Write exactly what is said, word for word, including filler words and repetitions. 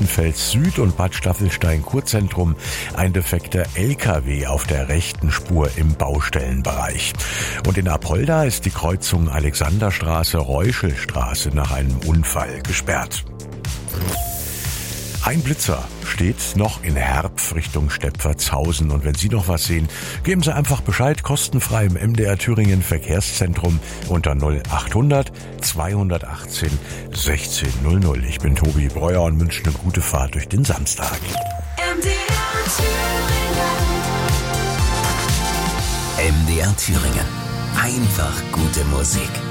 Lichtenfels Süd und Bad Staffelstein Kurzentrum ein defekter L K W auf der rechten Spur im Baustellenbereich. Und in Apolda ist die Kreuzung Alexanderstraße-Reuschelstraße nach einem Unfall gesperrt. Ein Blitzer steht noch in Herpf Richtung Stepfertshausen. Und wenn Sie noch was sehen, geben Sie einfach Bescheid, kostenfrei im M D R Thüringen Verkehrszentrum unter null achthundert zweihundertachtzehn sechzehn null null. Ich bin Tobi Breuer und wünsche eine gute Fahrt durch den Samstag. M D R Thüringen. M D R Thüringen. Einfach gute Musik.